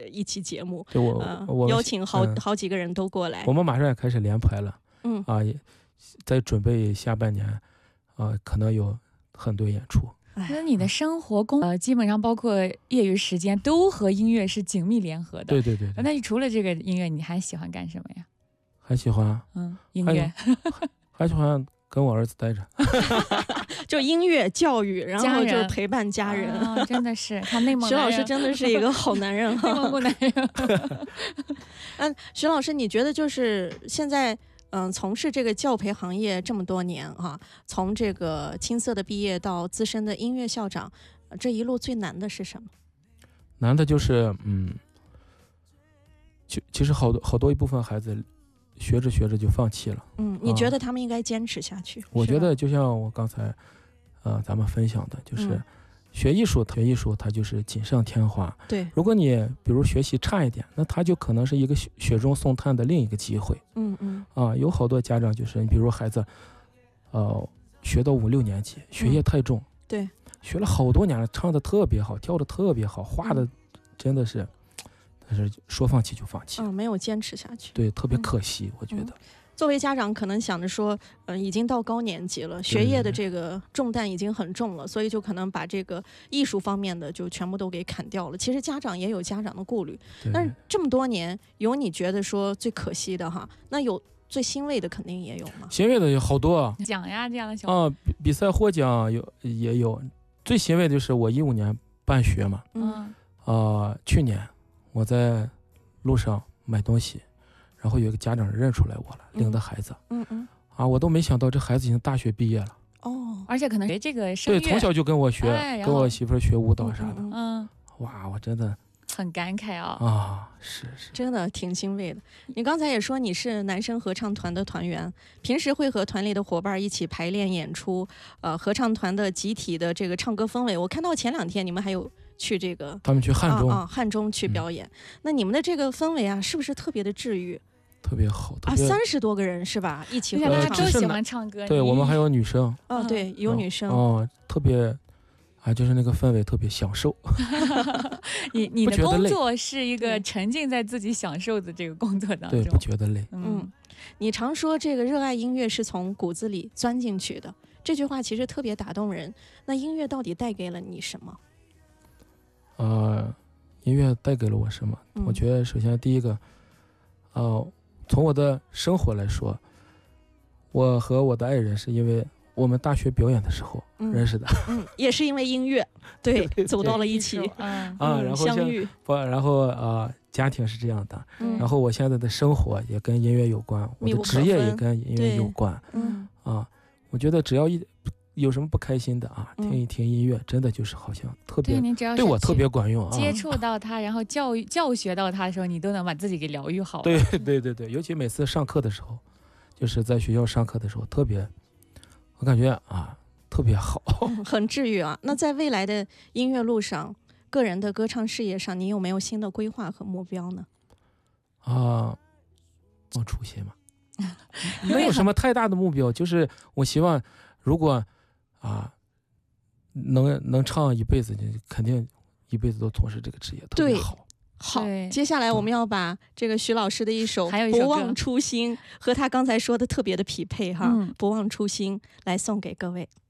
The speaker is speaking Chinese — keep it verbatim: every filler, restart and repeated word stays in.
一期节目， 对我、 呃、 我邀请好、 嗯、 好几个人都过来。 我们马上也开始连排了， 嗯啊，在准备下半年，啊，可能有很多演出。 那你的生活工呃，基本上包括业余时间都和音乐是紧密联合的。 对对 对, 对。 那你除了这个音乐，你还喜欢干什么呀？ 还喜欢， 嗯，音乐， 还, 还喜欢跟我儿子待着。 就音乐教育，然后就是陪伴家人。 哦、真的是看内蒙。 徐老师真的是一个好男人哈。 内蒙古男人。 嗯，徐老师，你觉得就是现在？嗯，从事这个教培行业这么多年啊，从这个青涩的毕业到资深的音乐校长，这一路最难的是什么？ 难的就是嗯，其其实好多好多一部分孩子学着学着就放弃了。 嗯，你觉得他们应该坚持下去？ 我觉得就像我刚才呃咱们分享的，就是。嗯学艺术，学艺术，它就是锦上添花。 对， 如果你比如学习差一点，那它就可能是一个雪雪中送炭的另一个机会。 嗯嗯。 啊，有好多家长就是，你比如孩子，呃，学到五六年级，学业太重， 嗯、对， 学了好多年了，唱的特别好，跳的特别好，画的真的是，但是说放弃就放弃。 嗯，没有坚持下去。 对，特别可惜，嗯、我觉得。 嗯作为家长，可能想着说，嗯、呃，已经到高年级了，学业的这个重担已经很重了，所以就可能把这个艺术方面的就全部都给砍掉了。其实家长也有家长的顾虑，但是这么多年，有你觉得说最可惜的哈，那有最欣慰的肯定也有嘛。 欣慰的有好多啊， 奖呀这样的小啊，比比赛获奖有也有，最欣慰的就是我一五年办学嘛， 嗯， 啊、呃，去年我在路上买东西。然后有一个家长认出来我了，领的孩子， 嗯嗯， 啊，我都没想到这孩子已经大学毕业了， 哦，而且可能学这个声乐， 对，从小就跟我学， 哎、 跟我媳妇学舞蹈啥的， 嗯， 哇，我真的很感慨啊， 啊，是是， 真的挺欣慰的。你刚才也说你是男生合唱团的团员，平时会和团里的伙伴一起排练演出，呃，合唱团的集体的这个唱歌氛围，我看到前两天你们还有。去这个， 他们去汉中啊，啊汉中去表演、嗯。那你们的这个氛围啊，是不是特别的治愈？ 特别好啊，三十多个人是吧？一起合唱， 大家都喜欢唱歌。 对，我们还有女生。 哦，对，有女生。 哦，特别啊，就是那个氛围特别享受。 你你的工作是一个沉浸在自己享受的这个工作当中， 对，不觉得累。 嗯，你常说这个热爱音乐是从骨子里钻进去的，这句话其实特别打动人。那音乐到底带给了你什么？ 呃，音乐带给了我什么？ 嗯、 我觉得首先第一个，呃，从我的生活来说，我和我的爱人是因为我们大学表演的时候认识的， 嗯，嗯也是因为音乐，对，走到了一起， 嗯啊，然后相遇， 不，然后啊、呃，家庭是这样的、 嗯， 然后我现在的生活也跟音乐有关，我的职业也跟音乐有关， 嗯， 啊，我觉得只要一。有什么不开心的啊？听一听音乐，嗯、真的就是好像特别对, 对, 对我特别管用啊！ 接触到它，然后教育教学到它的时候，你都能把自己给疗愈好了。 对对对对，尤其每次上课的时候，就是在学校上课的时候，特别，我感觉啊，特别好， 嗯、很治愈啊。那在未来的音乐路上，个人的歌唱事业上，你有没有新的规划和目标呢？ 啊，我出息嘛，没有什么太大的目标，就是我希望，如果。啊，能能唱一辈子，就肯定一辈子都从事这个职业，特别好。 好，接下来我们要把这个徐老师的一首《不忘初心》和他刚才说的特别的匹配哈，嗯《不忘初心》来送给各位。